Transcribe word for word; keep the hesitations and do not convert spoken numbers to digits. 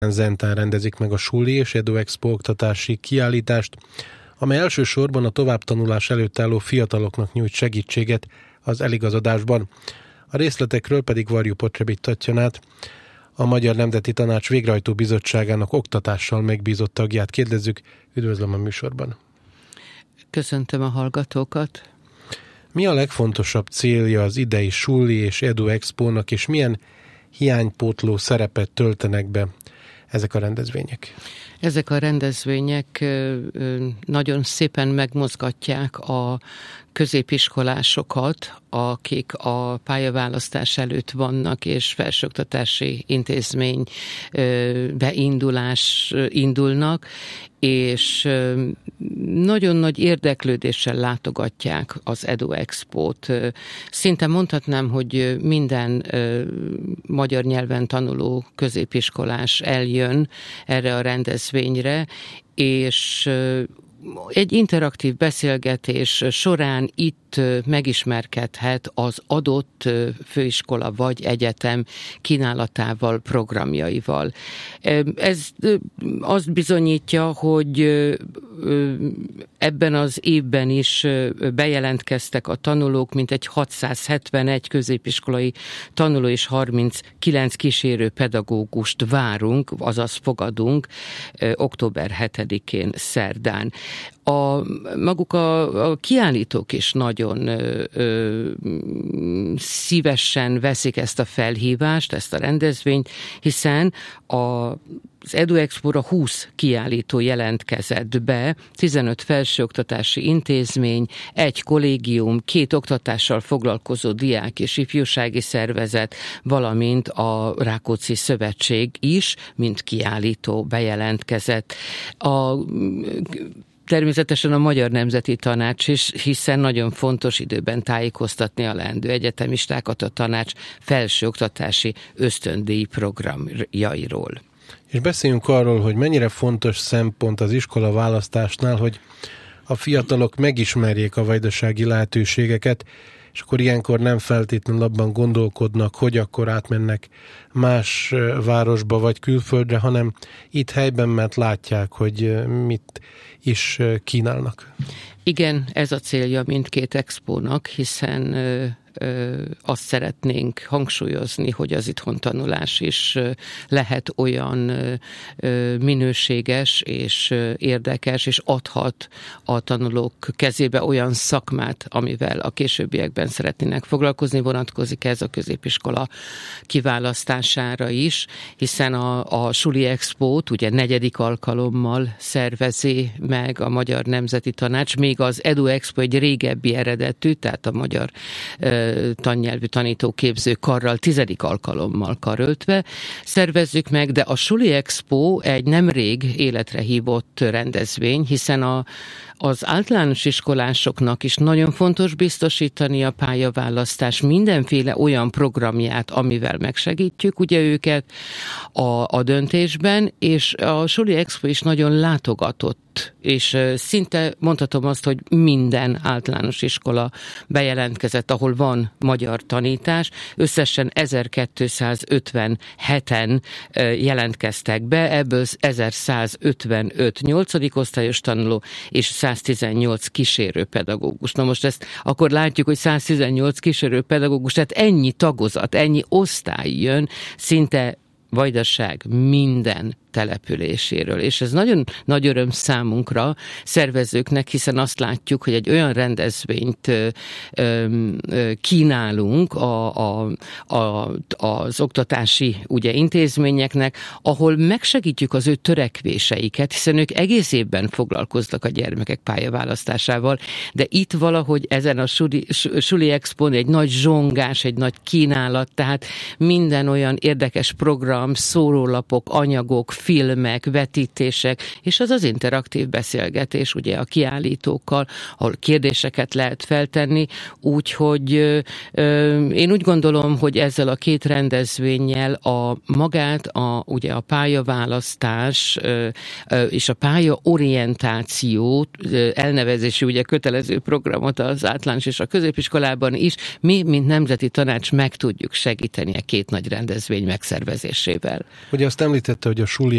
Zentán rendezik meg a Suli és EduExpo oktatási kiállítást, amely elsősorban a továbbtanulás előtt álló fiataloknak nyújt segítséget az eligazodásban. A részletekről pedig Varjú Potrebit Tatjanát, a Magyar Nemzeti Tanács Végrehajtó Bizottságának oktatással megbízott tagját kérdezzük. Üdvözlöm a műsorban. Köszöntöm a hallgatókat. Mi a legfontosabb célja az idei Suli és EduExpo-nak, és milyen hiánypótló szerepet töltenek be ezek a rendezvények? Ezek a rendezvények nagyon szépen megmozgatják a középiskolásokat, akik a pályaválasztás előtt vannak, és felsőoktatási intézmény beindulás indulnak, és nagyon nagy érdeklődéssel látogatják az EduExpo-t. Szinte mondhatnám, hogy minden magyar nyelven tanuló középiskolás eljön erre a rendezvényre, és egy interaktív beszélgetés során itt megismerkedhet az adott főiskola vagy egyetem kínálatával, programjaival. Ez azt bizonyítja, hogy ebben az évben is bejelentkeztek a tanulók, mintegy hatszázhetvenegy középiskolai tanuló és harminckilenc kísérő pedagógust várunk, azaz fogadunk október hetedikén szerdán. A, maguk a, a kiállítók is nagyon ö, ö, szívesen veszik ezt a felhívást, ezt a rendezvényt, hiszen a Az EduExpo-ra húsz kiállító jelentkezett be, tizenöt felsőoktatási intézmény, egy kollégium, két oktatással foglalkozó diák és ifjúsági szervezet, valamint a Rákóczi Szövetség is, mint kiállító bejelentkezett. A Természetesen a Magyar Nemzeti Tanács is, hiszen nagyon fontos időben tájékoztatni a leendő egyetemistákat a tanács felsőoktatási ösztöndíj programjairól. És beszéljünk arról, hogy mennyire fontos szempont az iskola választásnál, hogy a fiatalok megismerjék a vajdasági lehetőségeket, és akkor ilyenkor nem feltétlenül abban gondolkodnak, hogy akkor átmennek más városba vagy külföldre, hanem itt helyben, mert látják, hogy mit is kínálnak. Igen, ez a célja mindkét expónak, hiszen ö, ö, azt szeretnénk hangsúlyozni, hogy az itthon tanulás is lehet olyan ö, ö, minőséges és ö, érdekes, és adhat a tanulók kezébe olyan szakmát, amivel a későbbiekben szeretnének foglalkozni, vonatkozik ez a középiskola kiválasztására is, hiszen a, a Suli Expót ugye negyedik alkalommal szervezi meg a Magyar Nemzeti Tanács, még az EduExpo egy régebbi eredetű, tehát a magyar uh, tannyelvű tanítóképző karral tizedik alkalommal karöltve szervezzük meg, de a Suli Expo egy nemrég életre hívott rendezvény, hiszen a Az általános iskolásoknak is nagyon fontos biztosítani a pályaválasztás mindenféle olyan programját, amivel megsegítjük ugye őket a, a döntésben, és a Suli Expo is nagyon látogatott, és szinte mondhatom azt, hogy minden általános iskola bejelentkezett, ahol van magyar tanítás. Összesen ezerkétszázötvenheten jelentkeztek be, ebből ezerszázötvenöt nyolcadik osztályos tanuló és száztizennyolc kísérő pedagógus. Na most ezt akkor látjuk, hogy száztizennyolc kísérő pedagógus, tehát ennyi tagozat, ennyi osztály jön, szinte Vajdaság minden településéről. És ez nagyon nagy öröm számunkra, szervezőknek, hiszen azt látjuk, hogy egy olyan rendezvényt ö, ö, kínálunk a, a, a, az oktatási ugye, intézményeknek, ahol megsegítjük az ő törekvéseiket, hiszen ők egész évben foglalkoznak a gyermekek pályaválasztásával, de itt valahogy ezen a Suli, Suli Expón egy nagy zsongás, egy nagy kínálat, tehát minden olyan érdekes program, szórólapok, anyagok, filmek, vetítések, és az az interaktív beszélgetés ugye a kiállítókkal, ahol kérdéseket lehet feltenni, úgyhogy én úgy gondolom, hogy ezzel a két rendezvénnyel a magát, a, ugye a pályaválasztás ö, ö, és a pályaorientáció elnevezési ugye kötelező programot az általános és a középiskolában is mi, mint Nemzeti Tanács meg tudjuk segíteni a két nagy rendezvény megszervezésével. Ugye azt említette, hogy a Suli